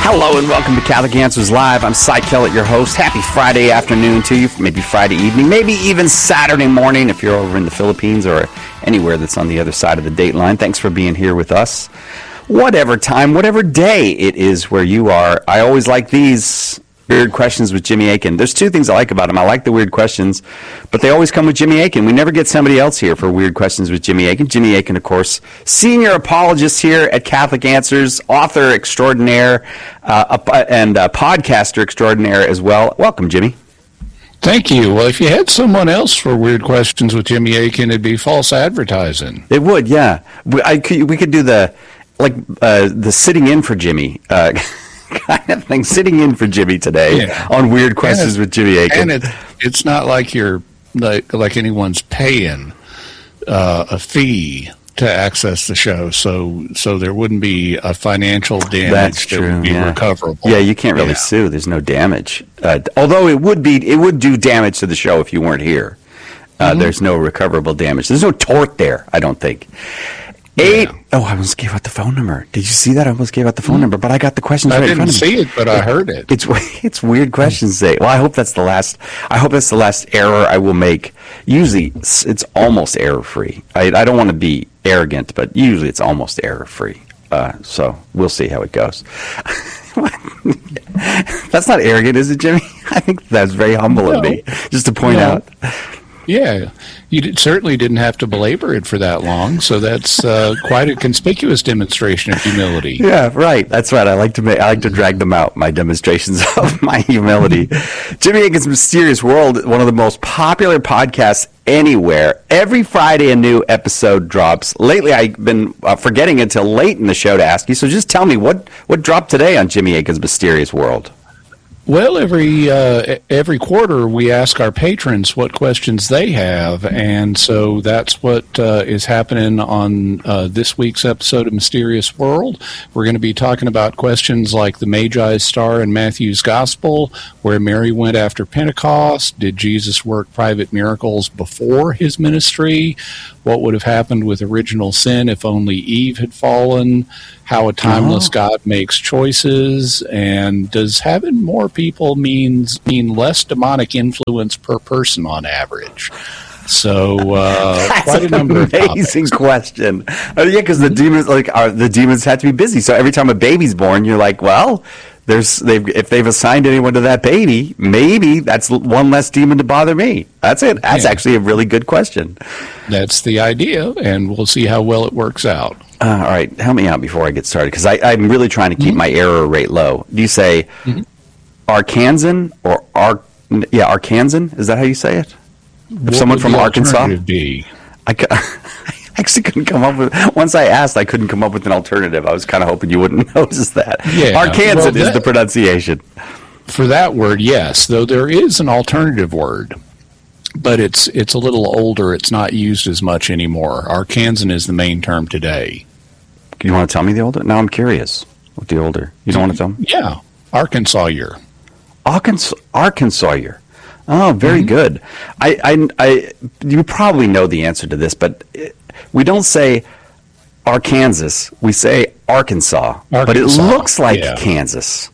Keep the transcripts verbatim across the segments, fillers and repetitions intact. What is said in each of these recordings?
Hello and welcome to Catholic Answers Live. I'm Cy Kellett, your host. Happy Friday afternoon to you, maybe Friday evening, maybe even Saturday morning if you're over in the Philippines or anywhere that's on the other side of the date line. Thanks for being here with us. Whatever time, whatever day it is where you are, I always like these Weird Questions with Jimmy Akin. There's two things I like about them. I like the weird questions, but they always come with Jimmy Akin. We never get somebody else here for Weird Questions with Jimmy Akin. Jimmy Akin, of course, senior apologist here at Catholic Answers, author extraordinaire, uh, and uh, podcaster extraordinaire as well. Welcome, Jimmy. Thank you. Well, if you had someone else for Weird Questions with Jimmy Akin, it'd be false advertising. It would, yeah. We, I could, we could do the, like, uh, the sitting in for Jimmy uh kind of thing, sitting in for Jimmy today yeah. on Weird Questions with Jimmy Akin. And it, it's not like you're like like anyone's paying uh, a fee to access the show, so so there wouldn't be a financial damage That's that true, would be yeah. recoverable. Yeah, you can't really yeah. sue. There's no damage. Uh, although it would be, it would do damage to the show if you weren't here. Uh, mm-hmm. There's no recoverable damage. There's no tort there, I don't think. Eight. Yeah. Oh, I almost gave out the phone number. Did you see that? I almost gave out the phone mm-hmm. number, but I got the questions I right in front of me. I didn't see it, but I heard it. It's it's weird questions today. Well, I hope that's the last. I hope that's the last error I will make. Usually, it's, it's almost error free. I I don't want to be arrogant, but usually it's almost error free. Uh, so we'll see how it goes. That's not arrogant, is it, Jimmy? I think that's very humble no. of me, just to point no. out. Yeah, you did, certainly didn't have to belabor it for that long, so that's uh, quite a conspicuous demonstration of humility. Yeah, right. That's right. I like to make, I like to drag them out, my demonstrations of my humility. Jimmy Akin's Mysterious World, one of the most popular podcasts anywhere. Every Friday a new episode drops. Lately, I've been uh, forgetting until late in the show to ask you, so just tell me, what, what dropped today on Jimmy Akin's Mysterious World? Well, every uh, every quarter we ask our patrons what questions they have, and so that's what uh, is happening on uh, this week's episode of Mysterious World. We're going to be talking about questions like the Magi's star in Matthew's Gospel, where Mary went after Pentecost, did Jesus work private miracles before his ministry, what would have happened with original sin if only Eve had fallen, how a timeless oh. God makes choices, and does having more people means mean less demonic influence per person on average? So uh, that's quite a number an amazing of question. Uh, yeah, because the demons like are, the demons have to be busy. So every time a baby's born, you're like, well, there's they've if they've assigned anyone to that baby, maybe that's one less demon to bother me. That's it. That's yeah. actually a really good question. That's the idea, and we'll see how well it works out. Uh, all right, help me out before I get started, because I'm really trying to keep mm-hmm. my error rate low. Do you say mm-hmm. Arkansan or Ar? Yeah, Arkansan. Is that how you say it? If what someone from Arkansas, be? I, I actually couldn't come up with. Once I asked, I couldn't come up with an alternative. I was kind of hoping you wouldn't notice that. Yeah, Arkansan well, that, is the pronunciation for that word. Yes, though there is an alternative word, but it's it's a little older. It's not used as much anymore. Arkansan is the main term today. You want to tell me the older? Now I'm curious. What the older? You don't want to tell me? Yeah, Arkansas-year. Arkansas, Arkansas-year. Oh, very mm-hmm. good. I, I, I, you probably know the answer to this, but we don't say Arkansas. We say Arkansas, Arkansas. But it looks like yeah. Kansas.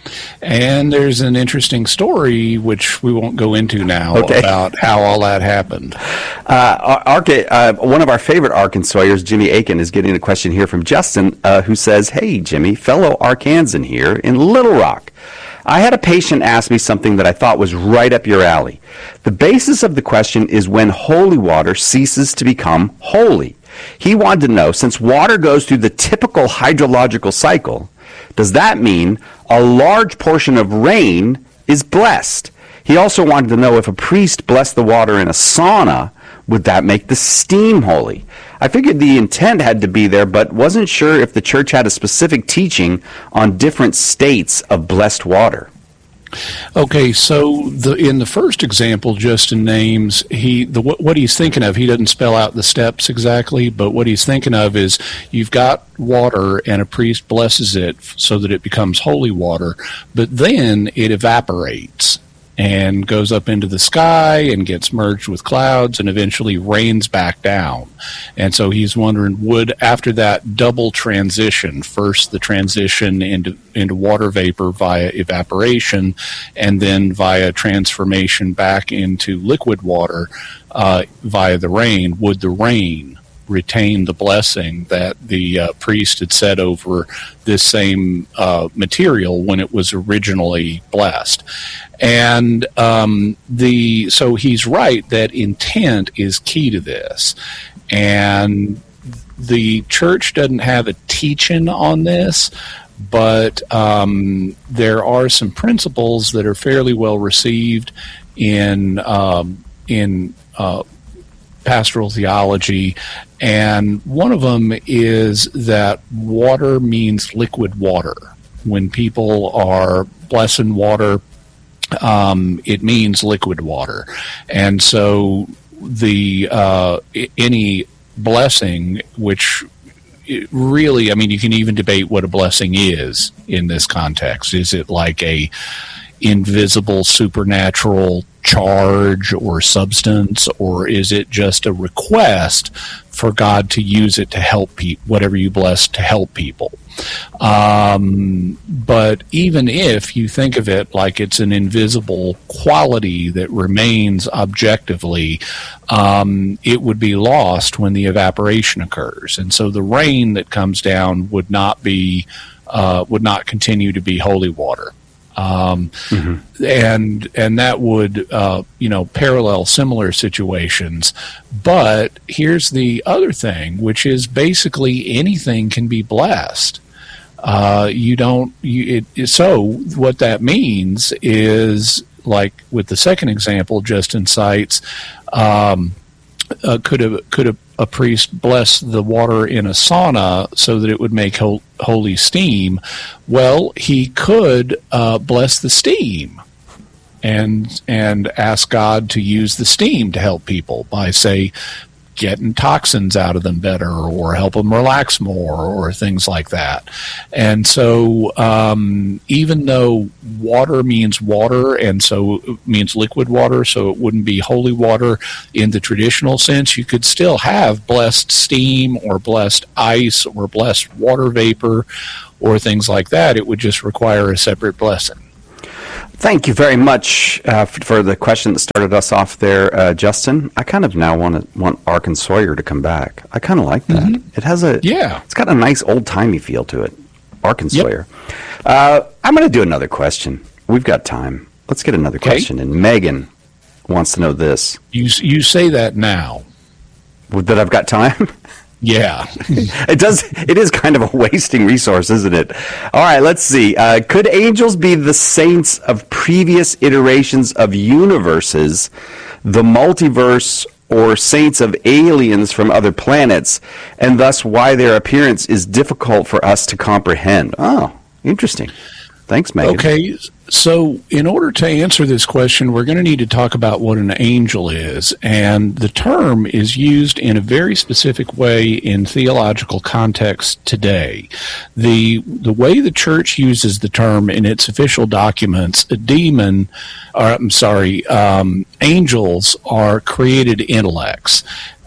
And there's an interesting story, which we won't go into now, okay. about how all that happened. Uh, Arca, uh, one of our favorite Arkansasians, Jimmy Akin, is getting a question here from Justin, uh, who says, "Hey, Jimmy, fellow Arkansan here in Little Rock. I had a patient ask me something that I thought was right up your alley. The basis of the question is when holy water ceases to become holy. He wanted to know, since water goes through the typical hydrological cycle, does that mean a large portion of rain is blessed? He also wanted to know if a priest blessed the water in a sauna, would that make the steam holy? I figured the intent had to be there, but wasn't sure if the church had a specific teaching on different states of blessed water." Okay, so the, in the first example Justin names, he the what he's thinking of, he doesn't spell out the steps exactly, but what he's thinking of is you've got water and a priest blesses it so that it becomes holy water, but then it evaporates. and goes up into the sky and gets merged with clouds and eventually rains back down. And so he's wondering, would, after that double transition, first the transition into, into water vapor via evaporation, and then via transformation back into liquid water uh, via the rain, would the rain retain the blessing that the uh, priest had said over this same uh, material when it was originally blessed? And um, the so he's right that intent is key to this, and the church doesn't have a teaching on this, but um, there are some principles that are fairly well received in um, in uh, pastoral theology, and one of them is that water means liquid water. When people are blessing water, um, it means liquid water. And so the uh, any blessing, which really, I mean, you can even debate what a blessing is in this context. Is it like a invisible supernatural charge or substance, or is it just a request for God to use it to help people, whatever you bless, to help people? Um, but even if you think of it like it's an invisible quality that remains objectively, um, it would be lost when the evaporation occurs. And so the rain that comes down would not be, uh, would not continue to be holy water. Um, mm-hmm. and and that would uh, you know parallel similar situations. But here's the other thing, which is basically anything can be blessed. Uh, you don't. You, it, so what that means is, like with the second example Justin cites, um, uh, could a could a, a priest bless the water in a sauna so that it would make hol- holy steam? Well, he could uh, bless the steam and and ask God to use the steam to help people by, say, getting toxins out of them better, or help them relax more, or things like that. And so um, even though water means water, and so it means liquid water, so it wouldn't be holy water in the traditional sense, you could still have blessed steam or blessed ice or blessed water vapor or things like that. It would just require a separate blessing. Thank you very much uh, for, for the question that started us off there, uh, Justin. I kind of now want to want Ark and Sawyer to come back. I kind of like that. Mm-hmm. It has a yeah. It's got a nice old timey feel to it. Ark and yep. Sawyer. Uh, I'm going to do another question. We've got time. Let's get another okay. question. And Megan wants to know this. You you say that now. That I've got time. Yeah. it does. It is kind of a wasting resource, isn't it? All right, let's see. Uh, could angels be the saints of previous iterations of universes, the multiverse, or saints of aliens from other planets, and thus why their appearance is difficult for us to comprehend? Oh, interesting. Thanks, Megan. Okay, so in order to answer this question, we're going to need to talk about what an angel is. And the term is used in a very specific way in theological context today. The the way the church uses the term in its official documents, a demon, or I'm sorry, um, angels are created intellects.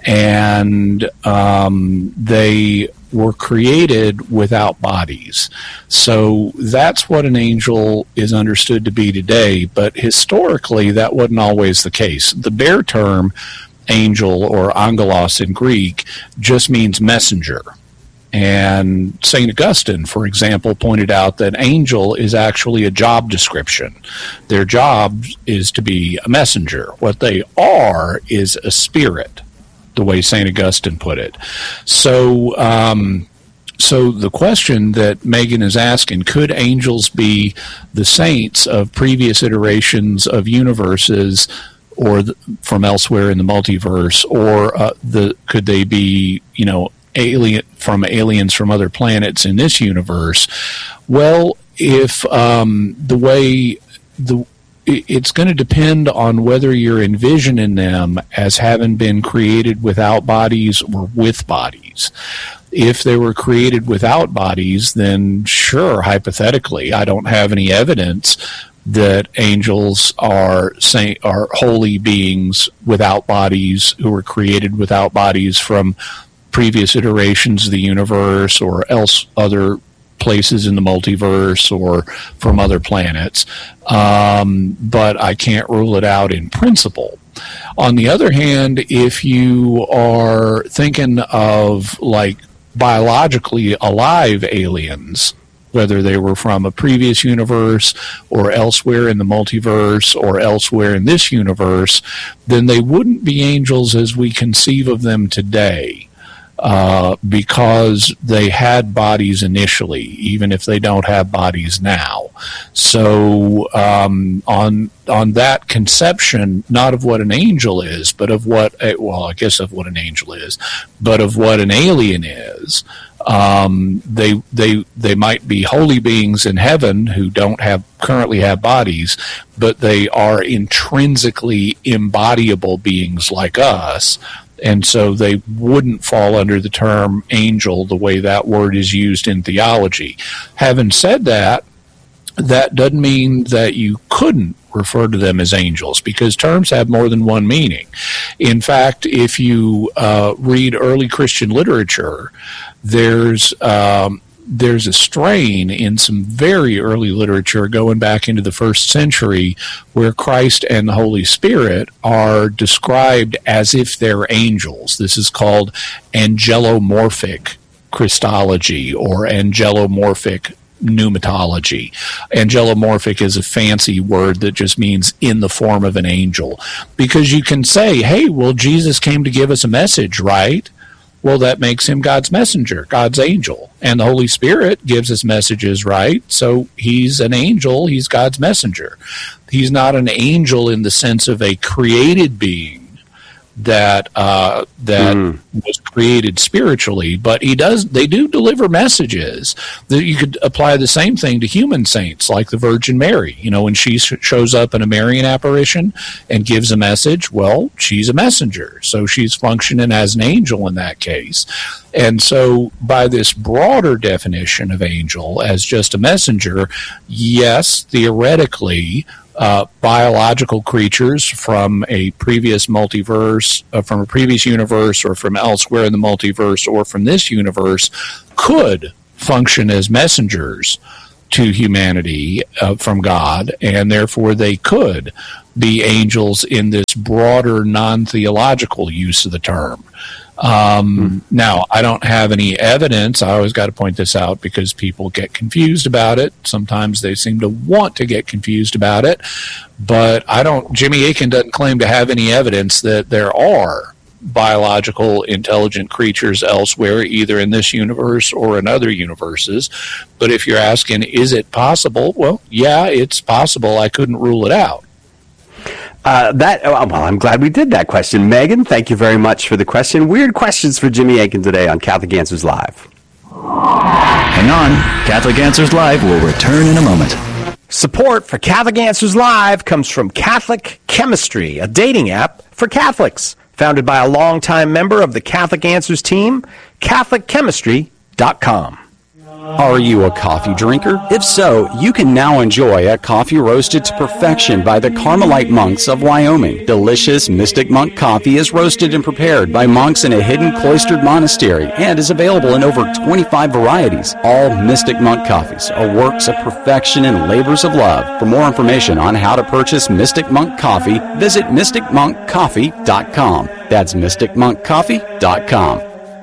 And um, they were created without bodies. So that's what an angel is understood to be today, but historically that wasn't always the case. The bare term angel, or angelos in Greek, just means messenger. And Saint Augustine, for example, pointed out that angel is actually a job description. Their job is to be a messenger. What they are is a spirit, the way Saint Augustine put it. So, um, so the question that Megan is asking, could angels be the saints of previous iterations of universes, or the, from elsewhere in the multiverse, or uh, the could they be, you know, alien from aliens from other planets in this universe? Well, if um, the way the it's going to depend on whether you're envisioning them as having been created without bodies or with bodies. If they were created without bodies, then sure, hypothetically, I don't have any evidence, that angels are saint, are holy beings without bodies who were created without bodies from previous iterations of the universe or else other places in the multiverse or from other planets. Um, but I can't rule it out in principle. On the other hand, if you are thinking of like biologically alive aliens, whether they were from a previous universe or elsewhere in the multiverse or elsewhere in this universe, then they wouldn't be angels as we conceive of them today, uh, because they had bodies initially, even if they don't have bodies now. So um, on on that conception, not of what an angel is, but of what, a, well, I guess of what an angel is, but of what an alien is, Um, they they they might be holy beings in heaven who don't have currently have bodies, but they are intrinsically embodiable beings like us, and so they wouldn't fall under the term angel the way that word is used in theology. Having said that, that doesn't mean that you couldn't refer to them as angels, because terms have more than one meaning. In fact, if you uh, read early Christian literature, there's um, there's a strain in some very early literature going back into the first century where Christ and the Holy Spirit are described as if they're angels. This is called angelomorphic Christology or angelomorphic pneumatology. Angelomorphic is a fancy word that just means in the form of an angel. Because you can say, hey, well, Jesus came to give us a message, right? Well, that makes him God's messenger, God's angel. And the Holy Spirit gives us messages, right? So he's an angel, he's God's messenger. He's not an angel in the sense of a created being that uh, that mm. was created spiritually, but he does. They do deliver messages. That you could apply the same thing to human saints, like the Virgin Mary. You know, when she sh- shows up in a Marian apparition and gives a message, well, she's a messenger, so she's functioning as an angel in that case. And so, by this broader definition of angel as just a messenger, yes, theoretically, Uh, biological creatures from a previous multiverse, uh, from a previous universe, or from elsewhere in the multiverse, or from this universe, could function as messengers to humanity uh, from God, and therefore they could be angels in this broader non-theological use of the term. Um, mm. Now, I don't have any evidence. I always got to point this out because people get confused about it. Sometimes they seem to want to get confused about it, but I don't, Jimmy Akin doesn't claim to have any evidence that there are biological intelligent creatures elsewhere, either in this universe or in other universes. But if you're asking, is it possible? Well, yeah, it's possible. I couldn't rule it out. Uh, that well, I'm glad we did that question. Megan, thank you very much for the question. Weird questions for Jimmy Akin today on Catholic Answers Live. Hang on. Catholic Answers Live will return in a moment. Support for Catholic Answers Live comes from Catholic Chemistry, a dating app for Catholics. Founded by a longtime member of the Catholic Answers team, Catholic Chemistry dot com. Are you a coffee drinker? If so, you can now enjoy a coffee roasted to perfection by the Carmelite monks of Wyoming. Delicious Mystic Monk coffee is roasted and prepared by monks in a hidden cloistered monastery and is available in over twenty-five varieties. All Mystic Monk coffees are works of perfection and labors of love. For more information on how to purchase Mystic Monk coffee, visit mystic monk coffee dot com. That's mystic monk coffee dot com.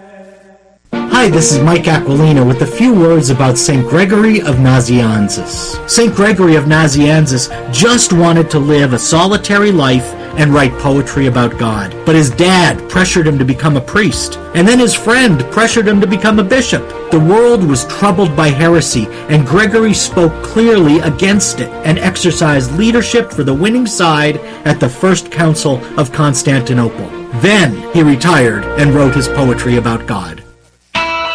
Hi, this is Mike Aquilina with a few words about Saint Gregory of Nazianzus. Saint Gregory of Nazianzus just wanted to live a solitary life and write poetry about God, but his dad pressured him to become a priest, and then his friend pressured him to become a bishop. The world was troubled by heresy, and Gregory spoke clearly against it and exercised leadership for the winning side at the First Council of Constantinople. Then he retired and wrote his poetry about God.